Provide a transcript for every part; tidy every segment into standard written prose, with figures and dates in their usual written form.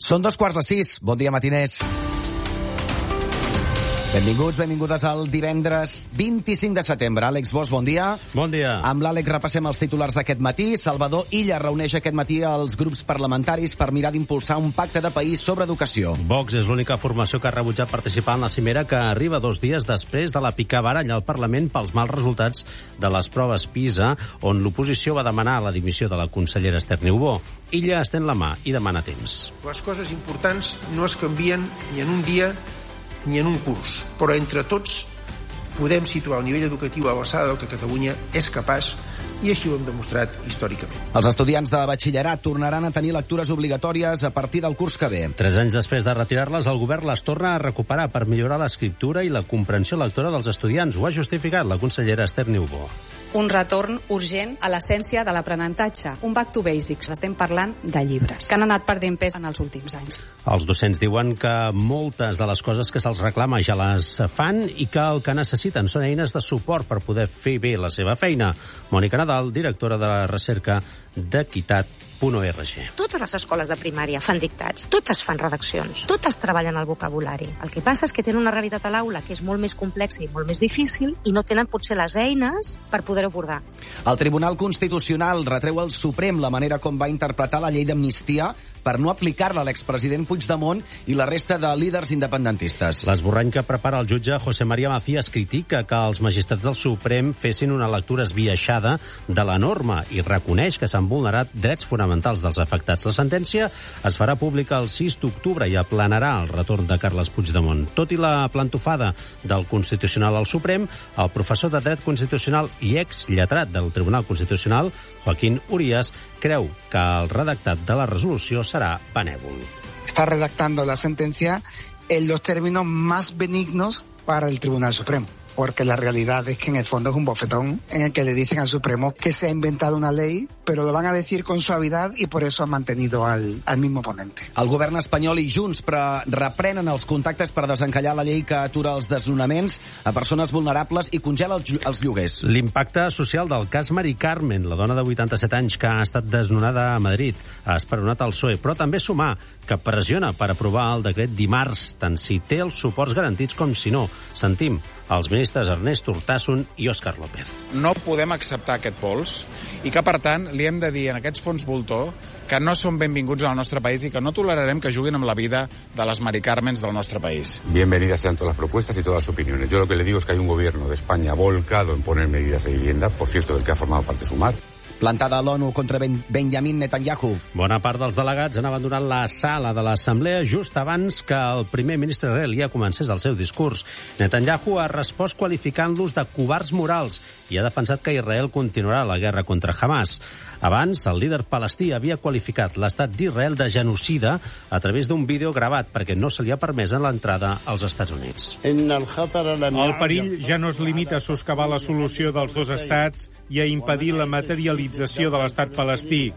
Són 5:15. Bon dia, matiners. Benvinguts, benvingudes al divendres 25 de setembre. Àlex Bosch, bon dia. Bon dia. Amb l'Àlex repassem els titulars d'aquest matí. Salvador Illa reuneix aquest matí els grups parlamentaris per mirar d'impulsar un pacte de país sobre educació. Vox és l'única formació que ha rebutjat participar en la cimera, que arriba 2 dies després de la picabaralla al Parlament pels mals resultats de les proves PISA, on l'oposició va demanar la dimissió de la consellera Esther Niubó. Illa estén la mà i demana temps. Les coses importants no es canvien ni en un dia ni en un curs, però entre tots podem situar el nivell educatiu a l'alçada del que Catalunya és capaç, i així ho hem demostrat històricament. Els estudiants de batxillerat tornaran a tenir lectures obligatòries a partir del curs que ve. 3 anys després de retirar-les, el govern les torna a recuperar per millorar l'escriptura i la comprensió lectora dels estudiants. Ho ha justificat la consellera Esther Niubó. Un retorn urgent a l'essència de l'aprenentatge, un back to basics. Estem parlant de llibres, que han anat perdent pes en els últims anys. Els docents diuen que moltes de les coses que se'ls reclama ja les fan i que el que necessiten són eines de suport per poder fer bé la seva feina. Mònica Nadal, directora de la recerca d'equitat.org. Totes les escoles de primària fan dictats, totes fan redaccions, totes treballen el vocabulari. El que passa és que tenen una realitat a l'aula que és molt més complexa i molt més difícil i no tenen potser les eines per poder abordar. El Tribunal Constitucional retreu al Suprem la manera com va interpretar la llei d'amnistia per no aplicar-la a l'expresident Puigdemont i la resta de líders independentistes. L'esborrany que prepara el jutge José María Macías critica que els magistrats del Suprem fessin una lectura esbiaixada de la norma i reconeix que s'han vulnerat drets fonamentals dels afectats. La sentència es farà pública el 6 d'octubre i aplanarà el retorn de Carles Puigdemont. Tot i la plantofada del Constitucional al Suprem, el professor de Dret Constitucional i exlletrat del Tribunal Constitucional, Joaquín Urías, creu que el redactat de la resolució será benévolo. Está redactando la sentencia en los términos más benignos para el Tribunal Supremo, porque la realidad es que en el fondo es un bofetón en el que le dicen al Supremo que se ha inventado una ley, pero lo van a decir con suavidad y por eso han mantenido al mismo ponente. El govern espanyol i Junts reprenen els contactes per desencallar la llei que atura els desnonaments a persones vulnerables i congela els lloguers. L'impacte social del cas Mari Carmen, la dona de 87 anys que ha estat desnonada a Madrid, ha esperonat el PSOE, però també sumar que pressiona per aprovar el decret dimarts, tant si té els suports garantits com si no. Sentim els ministres Ernest Urtasun i Òscar López. No podem acceptar aquest pols i que, per tant, li hem de dir a aquests fons voltor que no són benvinguts al nostre país i que no tolerarem que juguin amb la vida de les Mari Carmens del nostre país. Bienvenidas sean todas las propuestas y todas las opiniones. Yo lo que le digo es que hay un gobierno de España volcado en poner medidas de vivienda, por cierto, del que ha formado parte Sumar. Plantada a l'ONU contra Benjamin Netanyahu. Bona part dels delegats han abandonat la sala de l'Assemblea just abans que el primer ministre israelià ja comencés el seu discurs. Netanyahu ha respost qualificant-los de covards morals i ha defensat que Israel continuarà la guerra contra Hamas. Abans, el líder palestí havia qualificat l'estat d'Israel de genocida a través d'un vídeo gravat perquè no se li ha permès l'entrada als Estats Units. El perill ja no es limita a soscavar la solució dels dos estats i a impedir la materialització de l'estat palestí.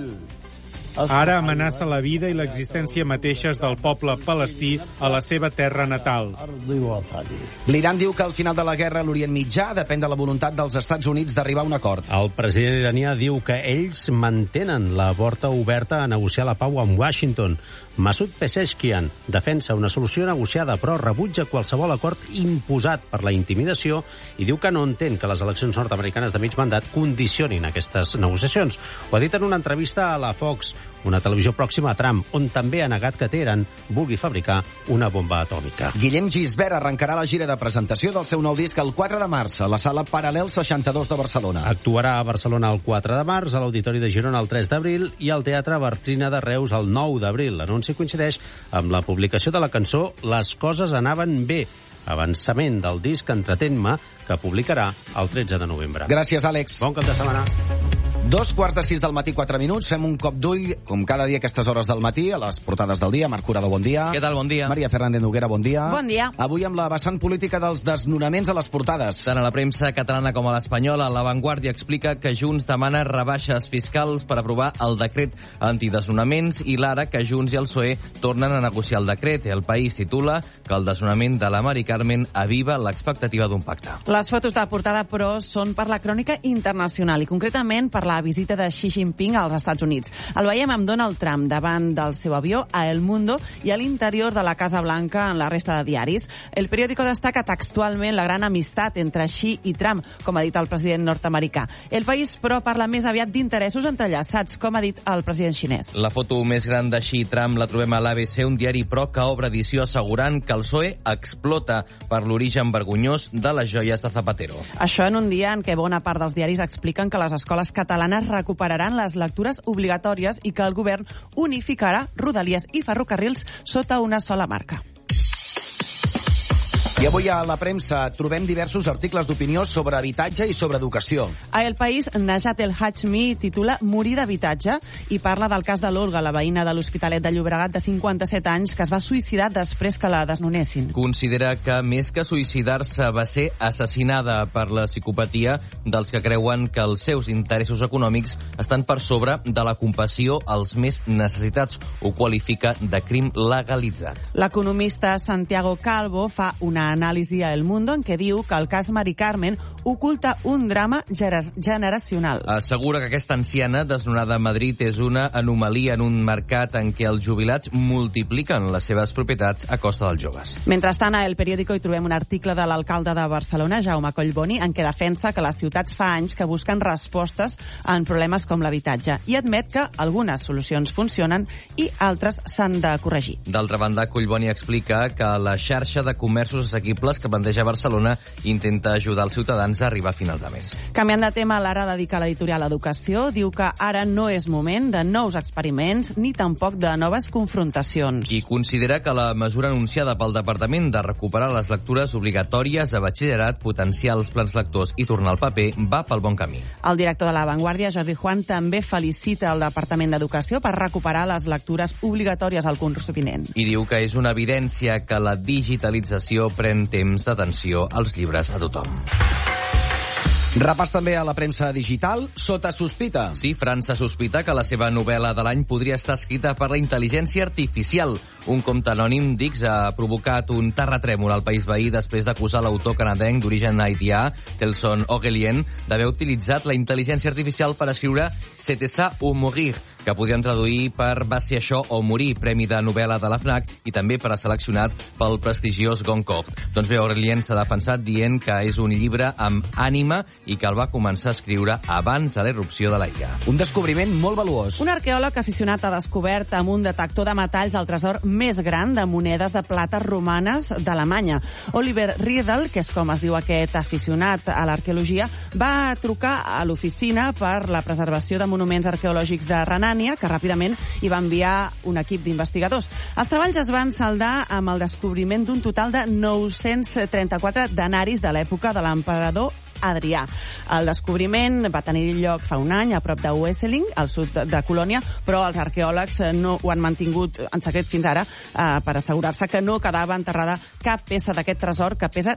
Ara amenaça la vida i l'existència mateixes del poble palestí a la seva terra natal. L'Iran diu que al final de la guerra a l'Orient Mitjà depèn de la voluntat dels Estats Units d'arribar a un acord. El president iranià diu que ells mantenen la porta oberta a negociar la pau amb Washington. Masoud Pezeshkian defensa una solució negociada, però rebutja qualsevol acord imposat per la intimidació i diu que no entén que les eleccions nord-americanes de mig mandat condicionin aquestes negociacions. Ho ha dit en una entrevista a la Fox, una televisió pròxima a Trump, on també ha negat que Teheran vulgui fabricar una bomba atòmica. Guillem Gisbert arrencarà la gira de presentació del seu nou disc el 4 de març a la sala Paral·lel 62 de Barcelona. Actuarà a Barcelona el 4 de març, a l'Auditori de Girona el 3 d'abril i al Teatre Bartrina de Reus el 9 d'abril. L'anunci coincideix amb la publicació de la cançó Les coses anaven bé, avançament del disc Entretén-me, que publicarà el 13 de novembre. Gràcies, Àlex. Bon cap de setmana. 5:45 del matí, 4 minuts. Fem un cop d'ull, com cada dia a aquestes hores del matí, a les portades del dia. Marc Curado, bon dia. Què tal, bon dia. Maria Fernández Noguera, bon dia. Bon dia. Avui amb la vessant política dels desnonaments a les portades. Tant a la premsa catalana com a l'espanyola, La Vanguardia explica que Junts demana rebaixes fiscals per aprovar el decret antidesnonaments i l'ara que Junts i el PSOE tornen a negociar el decret. El País titula que el desnonament de la Mari Carmen aviva l'expectativa d'un pacte. Les fotos de portada, però, són per la crònica internacional i concretament per la la visita de Xi Jinping als Estats Units. El veiem amb Donald Trump davant del seu avió a El Mundo i a l'interior de la Casa Blanca en la resta de diaris. El periòdico destaca textualment la gran amistat entre Xi i Trump, com ha dit el president nord-americà. El País, però, parla més aviat d'interessos entrellaçats, com ha dit el president xinès. La foto més gran de Xi i Trump la trobem a l'ABC, un diari però que obre edició assegurant que el PSOE explota per l'origen vergonyós de les joies de Zapatero. Això en un dia en què bona part dels diaris expliquen que les escoles catalanes recuperaran les lectures obligatòries i que el govern unificarà Rodalies i ferrocarrils sota una sola marca. I avui a la premsa trobem diversos articles d'opinió sobre habitatge i sobre educació. A El País, Najat El Hachmi titula Morir d'habitatge i parla del cas de l'Olga, la veïna de l'Hospitalet de Llobregat de 57 anys que es va suïcidar després que la desnonessin. Considera que més que suïcidar-se va ser assassinada per la psicopatia dels que creuen que els seus interessos econòmics estan per sobre de la compassió als més necessitats. Ho qualifica de crim legalitzat. L'economista Santiago Calvo fa una anàlisi a El Mundo en què diu que el cas Mari Carmen oculta un drama generacional. Assegura que aquesta anciana desnonada a Madrid és una anomalia en un mercat en què els jubilats multipliquen les seves propietats a costa dels joves. Mentrestant, a El Periódico hi trobem un article de l'alcalde de Barcelona, Jaume Collboni, en què defensa que les ciutats fa anys que busquen respostes en problemes com l'habitatge i admet que algunes solucions funcionen i altres s'han de corregir. D'altra banda, Collboni explica que la xarxa de comerços assequibles que planteja Barcelona intenta ajudar els ciutadans a arribar a finals de mes. Canviant de tema, Lara dedica l'editorial a l'educació. Diu que ara no és moment de nous experiments ni tampoc de noves confrontacions. I considera que la mesura anunciada pel Departament de recuperar les lectures obligatòries a batxillerat, potenciar els plans lectors i tornar al paper va pel bon camí. El director de La Vanguardia, Jordi Juan, també felicita el Departament d'Educació per recuperar les lectures obligatòries al curs vinent. I diu que és una evidència que la digitalització pren temps d'atenció als llibres a tothom. Repàs també a la premsa digital, sota sospita. Sí, França sospita que la seva novel·la de l'any podria estar escrita per la intel·ligència artificial. Un compte anònim d'X ha provocat un terratrèmol al país veí després d'acusar l'autor canadenc d'origen haitià, Telson Ogelien, d'haver utilitzat la intel·ligència artificial per escriure C'est ça ou mourir, que podríem traduir per Va ser això o morir, premi de novel·la de la FNAC i també per a seleccionat pel prestigiós Goncourt. Doncs bé, Ogelien s'ha defensat dient que és un llibre amb ànima i que el va començar a escriure abans de la irrupció de la IA. Un descobriment molt valuós. Un arqueòleg aficionat ha descobert amb un detector de metalls el tresor més gran de monedes de plata romanes d'Alemanya. Oliver Riedel, que és com es diu aquest aficionat a l'arqueologia, va trucar a l'oficina per la preservació de monuments arqueològics de Renània, que ràpidament hi va enviar un equip d'investigadors. Els treballs es van saldar amb el descobriment d'un total de 934 denaris de l'època de l'emperador Adrià. El descobriment va tenir lloc fa un any a prop de Wesseling, al sud de Colònia, però els arqueòlegs no ho han mantingut en secret fins ara per assegurar-se que no quedava enterrada cap peça d'aquest tresor que pesa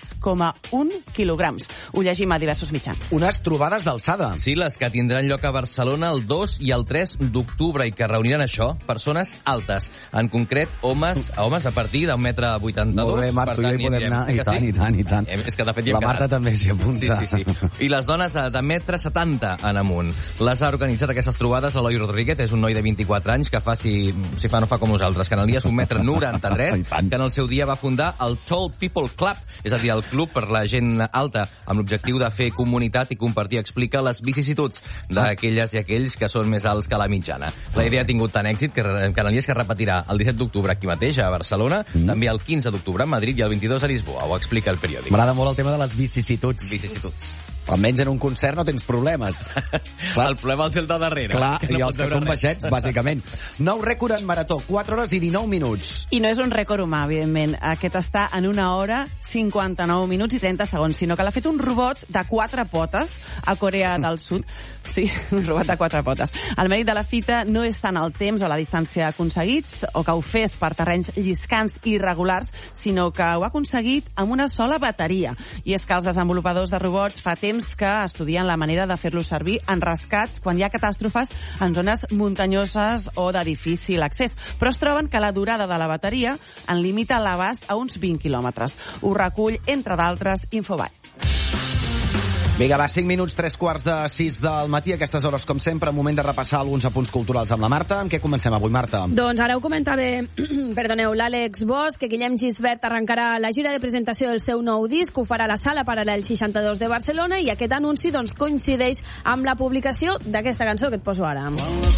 3,1 quilograms. Ho llegim a diversos mitjans. Unes trobades d'alçada. Sí, les que tindran lloc a Barcelona el 2 i el 3 d'octubre i que reuniran això, persones altes. En concret, homes a partir d'un metre 82. Molt bé, Marc, tu ja hi podem anar. I tant. És que de fet la Marta també s'hi apunta. Sí. I les dones de metre 70 en amunt. Les ha organitzat aquestes trobades l'Eloi Rodríguez, és un noi de 24 anys que fa, si fa no fa com nosaltres, que en el dia és 1,93 m, que en el seu dia va fundar el Tall People Club, és a dir, el club per la gent alta, amb l'objectiu de fer comunitat i compartir, explica les vicissituds d'aquelles i aquells que són més alts que la mitjana. La idea ha tingut tant èxit que en el dia es repetirà el 17 d'octubre aquí mateix, a Barcelona, també el 15 d'octubre a Madrid i el 22 a Lisboa. Ho explica el periòdic. M'agrada molt el tema de les vicissituds. Almenys en un concert no tens problemes. El problema el té el de darrere. Clar, i els que són baixets, bàsicament. Nou rècord en marató, 4 hores i 19 minuts. I no és un rècord humà, evidentment. Aquest està en 1 hora, 59 minuts i 30 segons, sinó que l'ha fet un robot de 4 potes a Corea del Sud. Sí, un robot de 4 potes. El mèrit de la fita no és tant el temps o la distància aconseguits, o que ho fes per terrenys lliscants i irregulars, sinó que ho ha aconseguit amb una sola bateria. I és que els desenvolupadors de robots fa temps que estudien la manera de fer-los servir en rescats quan hi ha catàstrofes en zones muntanyoses o de difícil accés. Però es troben que la durada de la bateria en limita l'abast a uns 20 quilòmetres. Ho recull, entre d'altres, Infobay. Vinga, va, 5 minuts, 3:45 del matí. A aquestes hores, com sempre, moment de repassar alguns apunts culturals amb la Marta. Amb què comencem avui, Marta? Doncs ara ho comentava, l'Àlex Bosch, que Guillem Gisbert arrencarà la gira de presentació del seu nou disc, ho farà a la Sala Paral·lel 62 de Barcelona, i aquest anunci doncs, coincideix amb la publicació d'aquesta cançó que et poso ara.